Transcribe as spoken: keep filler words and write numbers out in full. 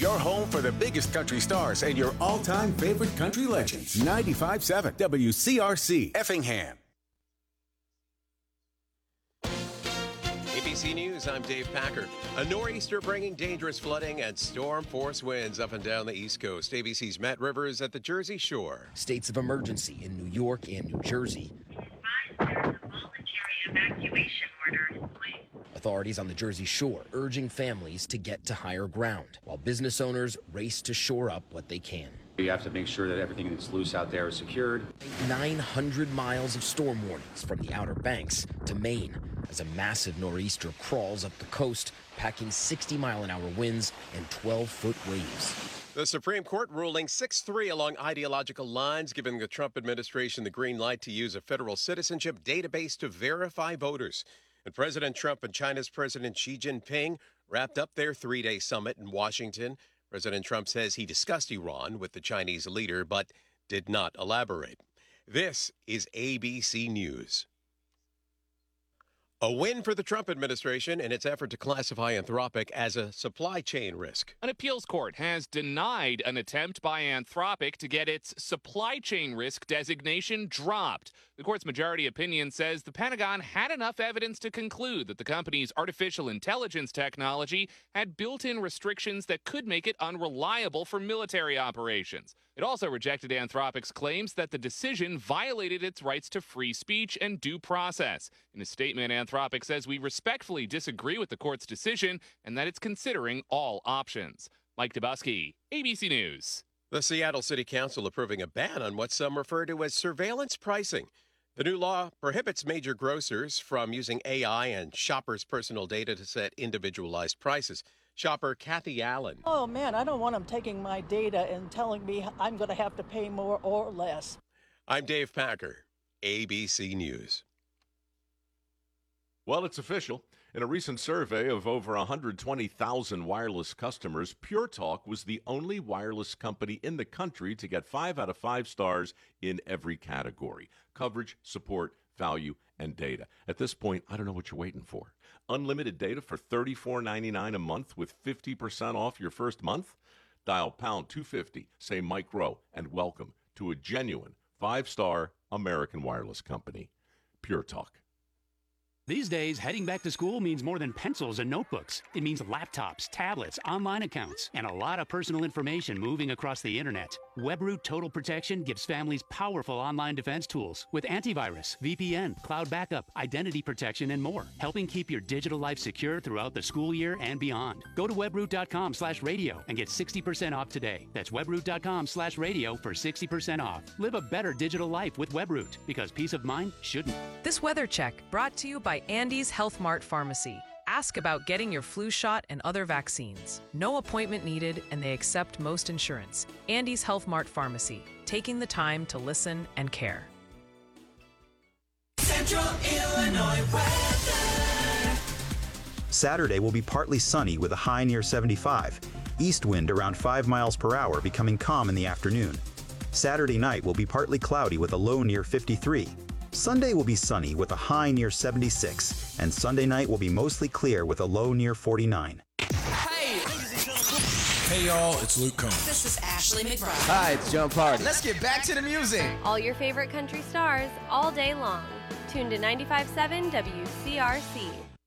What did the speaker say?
your home for the biggest country stars and your all-time favorite country legends. ninety-five point seven W C R C, Effingham. A B C News, I'm Dave Packer. A nor'easter bringing dangerous flooding and storm-force winds up and down the East Coast. A B C's Matt Rivers at the Jersey Shore. States of emergency in New York and New Jersey. There's a voluntary evacuation order in place. Authorities on the Jersey Shore urging families to get to higher ground, while business owners race to shore up what they can. You have to make sure that everything that's loose out there is secured. nine hundred miles of storm warnings from the Outer Banks to Maine as a massive nor'easter crawls up the coast, packing sixty mile an hour winds and twelve foot waves. The Supreme Court ruling six three along ideological lines, giving the Trump administration the green light to use a federal citizenship database to verify voters. And President Trump and China's President Xi Jinping wrapped up their three-day summit in Washington. President Trump says he discussed Iran with the Chinese leader, but did not elaborate. This is A B C News. A win for the Trump administration in its effort to classify Anthropic as a supply chain risk. An appeals court has denied an attempt by Anthropic to get its supply chain risk designation dropped. The court's majority opinion says the Pentagon had enough evidence to conclude that the company's artificial intelligence technology had built-in restrictions that could make it unreliable for military operations. It also rejected Anthropic's claims that the decision violated its rights to free speech and due process. In a statement, Anthropic says we respectfully disagree with the court's decision and that it's considering all options. Mike Dubusky, A B C News. The Seattle City Council approving a ban on what some refer to as surveillance pricing. The new law prohibits major grocers from using A I and shoppers' personal data to set individualized prices. Shopper Kathy Allen. Oh, man, I don't want them taking my data and telling me I'm going to have to pay more or less. I'm Dave Packer, A B C News. Well, it's official. In a recent survey of over one hundred twenty thousand wireless customers, Pure Talk was the only wireless company in the country to get five out of five stars in every category: coverage, support, value, and data. At this point, I don't know what you're waiting for. Unlimited data for thirty-four ninety-nine a month with fifty percent off your first month? Dial pound two fifty, say Mike Rowe, and welcome to a genuine five-star American wireless company. Pure Talk. These days, heading back to school means more than pencils and notebooks. It means laptops, tablets, online accounts, and a lot of personal information moving across the internet. WebRoot Total Protection gives families powerful online defense tools with antivirus, V P N, cloud backup, identity protection, and more, helping keep your digital life secure throughout the school year and beyond. Go to webroot.com slash radio and get sixty percent off today. That's webroot.com slash radio for sixty percent off. Live a better digital life with WebRoot, because peace of mind shouldn't. This weather check brought to you by Andy's Health Mart Pharmacy. Ask about getting your flu shot and other vaccines. No appointment needed, and they accept most insurance. Andy's Health Mart Pharmacy, taking the time to listen and care. Central Illinois weather. Saturday will be partly sunny with a high near seventy-five. East wind around five miles per hour, becoming calm in the afternoon. Saturday night will be partly cloudy with a low near fifty-three. Sunday will be sunny with a high near seventy-six, and Sunday night will be mostly clear with a low near forty-nine. Hey, hey y'all, it's Luke Combs. This is Ashley McBride. Hi, it's John Party. Let's get back to the music. All your favorite country stars all day long. Tune to ninety-five point seven W C R C.